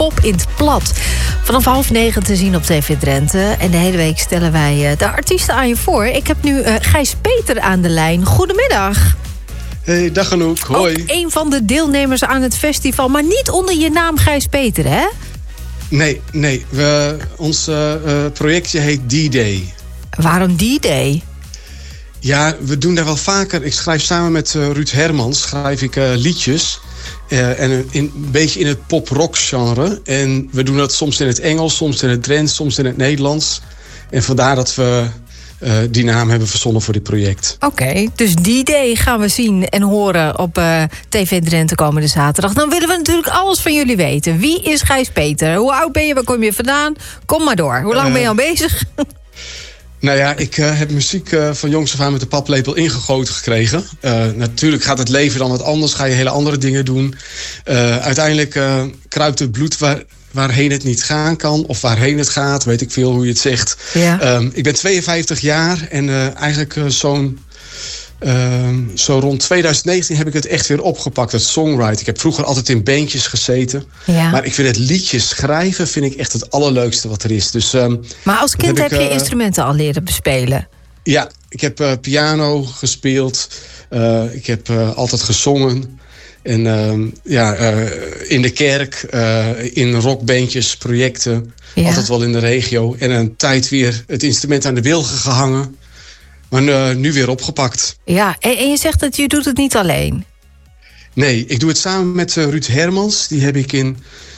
Pop in het Plat. Vanaf 8:30 te zien op TV Drenthe. En de hele week stellen wij de artiesten aan je voor. Ik heb nu Gijs Peter aan de lijn. Goedemiddag. Hey, dag Anouk, hoi. Ook een van de deelnemers aan het festival, maar niet onder je naam Gijs Peter, hè? Nee. Ons projectje heet D-Day. Waarom D-Day? Ja, we doen daar wel vaker. Ik schrijf samen met Ruud Hermans liedjes. En een beetje in het pop-rock genre. En we doen dat soms in het Engels, soms in het Drents, soms in het Nederlands. En vandaar dat we die naam hebben verzonnen voor dit project. Oké, dus D-Day gaan we zien en horen op TV Drenthe komende zaterdag. Dan willen we natuurlijk alles van jullie weten. Wie is Gijs Peter? Hoe oud ben je? Waar kom je vandaan? Kom maar door. Hoe lang ben je al bezig? Nou ja, ik heb muziek van jongs af aan met de paplepel ingegoten gekregen. Natuurlijk gaat het leven dan wat anders. Ga je hele andere dingen doen. Uiteindelijk kruipt het bloed waarheen het niet gaan kan. Of waarheen het gaat, weet ik veel hoe je het zegt. Ja. Ik ben 52 jaar en eigenlijk zo rond 2019 heb ik het echt weer opgepakt, het songwriting. Ik heb vroeger altijd in bandjes gezeten. Ja. Maar ik vind het liedjes schrijven vind ik echt het allerleukste wat er is. Dus, maar als kind heb je instrumenten al leren bespelen? Ja, ik heb piano gespeeld. Ik heb altijd gezongen. En in de kerk, in rockbandjes, projecten. Ja. Altijd wel in de regio. En een tijd weer het instrument aan de wilgen gehangen. Maar nu weer opgepakt. Ja, en je zegt dat je doet het niet alleen. Nee, ik doe het samen met Ruud Hermans. Die heb ik in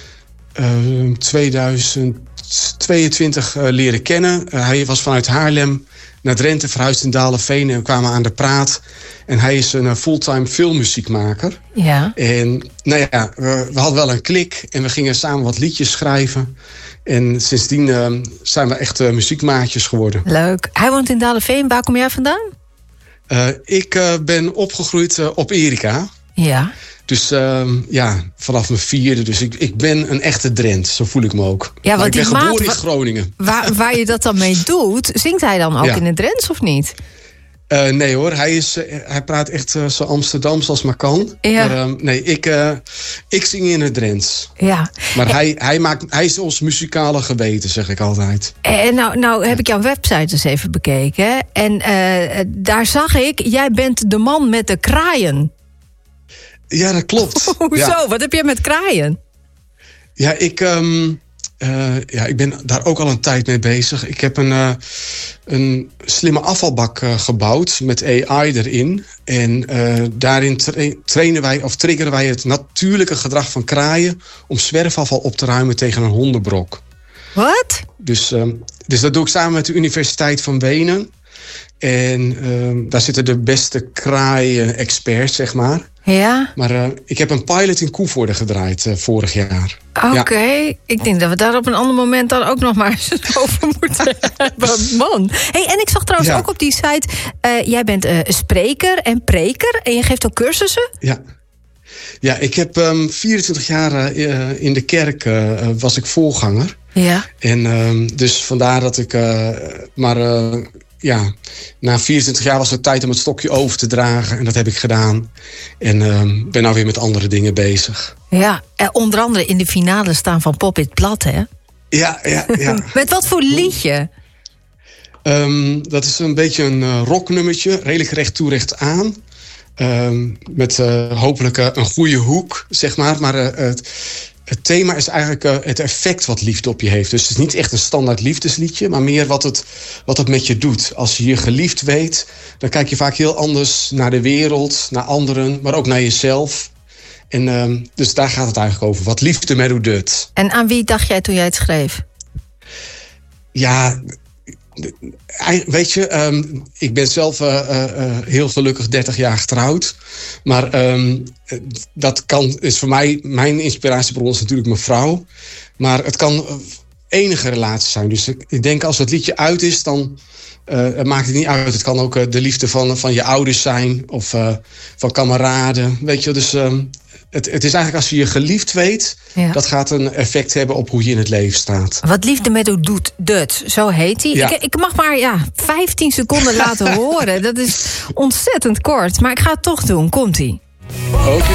2022 leren kennen. Hij was vanuit Haarlem naar Drenthe verhuisd in Dalenveen. En we kwamen aan de praat. En hij is een fulltime filmmuziekmaker. Ja. En nou ja, we hadden wel een klik. En we gingen samen wat liedjes schrijven. En sindsdien zijn we echt muziekmaatjes geworden. Leuk. Hij woont in Dalenveen. Waar kom jij vandaan? Ik ben opgegroeid op Erika. Ja. Dus vanaf mijn 4e. Dus ik ben een echte Drent. Zo voel ik me ook. Ja, want ik ben geboren in Groningen. Waar je dat dan mee doet, zingt hij dan ook in het Drents of niet? Nee hoor, hij praat echt zo Amsterdams als maar kan. Ja. Maar ik zing in het Drents. Ja. Maar hij is ons muzikale geweten, zeg ik altijd. En nou heb ik jouw website eens even bekeken. En daar zag ik, jij bent de man met de kraaien. Ja, dat klopt. Hoezo? Ja. Wat heb je met kraaien? Ja, ik ben daar ook al een tijd mee bezig. Ik heb een slimme afvalbak gebouwd met AI erin. En daarin triggeren wij het natuurlijke gedrag van kraaien om zwerfafval op te ruimen tegen een hondenbrok. Wat? Dus dat doe ik samen met de Universiteit van Wenen. En daar zitten de beste kraaien-experts, zeg maar. Ja. Maar ik heb een pilot in Koevoorde gedraaid vorig jaar. Oké. Ja. Ik denk dat we daar op een ander moment dan ook nog maar eens over moeten hebben. Man. Hey, en ik zag trouwens ook op die site, jij bent spreker en preker en je geeft ook cursussen? Ja, ik heb 24 jaar in de kerk was ik voorganger. Ja. En dus vandaar dat ik na 24 jaar was het tijd om het stokje over te dragen. En dat heb ik gedaan. En ben nou weer met andere dingen bezig. Ja, onder andere in de finale staan van Pop in het Plat, hè? Ja. Met wat voor liedje? Dat is een beetje een rocknummertje. Redelijk recht toe, recht aan. Met hopelijk een goede hoek, zeg maar. Maar het thema is eigenlijk het effect wat liefde op je heeft. Dus het is niet echt een standaard liefdesliedje, maar meer wat het met je doet. Als je je geliefd weet, dan kijk je vaak heel anders naar de wereld, naar anderen, maar ook naar jezelf. En dus daar gaat het eigenlijk over. Wat liefde met u doet. En aan wie dacht jij toen jij het schreef? Ja, weet je, ik ben zelf heel gelukkig 30 jaar getrouwd. Maar is voor mij, mijn inspiratiebron is natuurlijk mijn vrouw. Maar het kan enige relatie zijn. Dus ik denk als het liedje uit is, dan maakt het niet uit. Het kan ook de liefde van je ouders zijn of van kameraden. Weet je, dus het is eigenlijk als je je geliefd weet, dat gaat een effect hebben op hoe je in het leven staat. Wat liefde met u doet, zo heet hij. Ja. Ik mag maar 15 seconden laten horen. Dat is ontzettend kort, maar ik ga het toch doen. Komt-ie. Oké.